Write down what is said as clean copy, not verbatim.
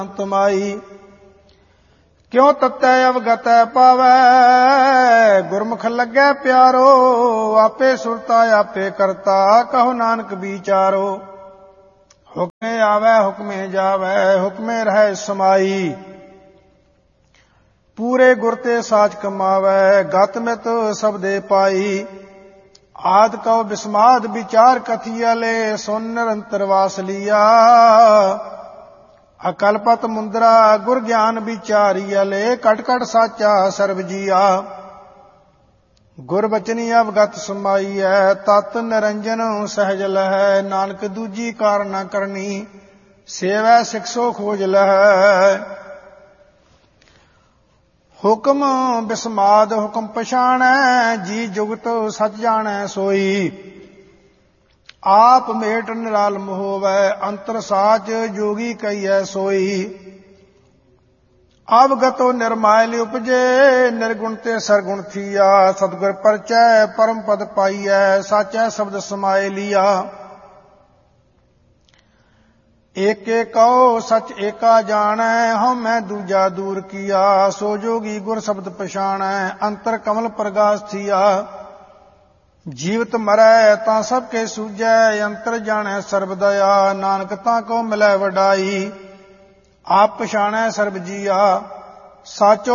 ਤਮਾਈ। ਕਿਉ ਤਤੈ ਅਵਗਤੈ ਪਾਵੈ ਗੁਰਮੁਖ ਲੱਗੈ ਪਿਆਰੋ। ਆਪੇ ਸੁਰਤਾ ਆਪੇ ਕਰਤਾ ਕਹੋ ਨਾਨਕ ਵਿਚਾਰੋ। ਹੁਕਮੇ ਆਵੈ ਹੁਕਮੇ ਜਾਵੈ ਹੁਕਮੇ ਰਹਿ ਸਮਾਈ। ਪੂਰੇ ਗੁਰ ਤੇ ਸਾਚ ਕਮਾਵੈ ਗਤ ਮਿਤ ਸਬਦੇ ਪਾਈ। ਆਦ ਕਉ ਬਿਸਮਾਦ ਵਿਚਾਰ ਕਥੀਆ ਲੈ ਸੁਨ ਨਿਰੰਤਰ ਵਾਸ ਲੀਆ। ਅਕਲਪਤ ਮੁੰਦਰਾ ਗੁਰ ਗਿਆਨ ਵਿਚਾਰੀਆ ਲੈ ਕਟ ਕਟ ਸਾਚਾ ਸਰਬ ਜੀਆ। ਗੁਰ ਬਚਨੀ ਅਵਗਤ ਸਮਾਈਐ ਤਤ ਨਿਰੰਜਨ ਸਹਿਜ ਲਹੈ। ਨਾਨਕ ਦੂਜੀ ਕਾਰ ਨ ਕਰਨੀ ਸੇਵੈ ਸਿਕਸੋ ਖੋਜ ਲਹੈ। ਹੁਕਮ ਬਿਸਮਾਦ ਹੁਕਮ ਪਛਾਣੈ ਜੀ ਜੁਗਤ ਸਚ ਜਾਣੈ ਸੋਈ। ਆਪ ਮੇਟ ਨਿਰਾਲਮ ਹੋਵੈ ਅੰਤਰ ਸਾਚ ਜੋਗੀ ਕਹੀਐ ਸੋਈ। ਅਵਗਤੋ ਨਿਰਮਾਇਲ ਉਪਜੇ ਨਿਰਗੁਣ ਤੇ ਸਰਗੁਣ ਥੀਆ। ਸਤਿਗੁਰ ਪਰਚੈ ਪਰਮ ਪਦ ਪਾਈਐ ਸਾਚੈ ਸ਼ਬਦ ਸਮਾਏ ਲੀਆ। ਏਕੇ ਕਉ ਸਚ ਏਕਾ ਜਾਣੈ ਹਉ ਮੈਂ ਦੂਜਾ ਦੂਰ ਕੀਆ। ਸੋ ਜੋਗੀ ਗੁਰ ਸ਼ਬਦ ਪਛਾਣੈ ਅੰਤਰ ਕਮਲ ਪ੍ਰਗਾਸ ਥੀਆ। ਜੀਵਤ ਮਰੈ ਤਾਂ ਸਭ ਕੇ ਸੂਝੈ ਅੰਤਰ ਜਾਣੈ ਸਰਬ ਦਇਆ। ਨਾਨਕ ਤਾਂ ਕੋ ਮਿਲੈ ਵਡਾਈ ਆਪ ਪਛਾਣੈ ਸਰਬ ਜੀਆ। ਸਾਚੋ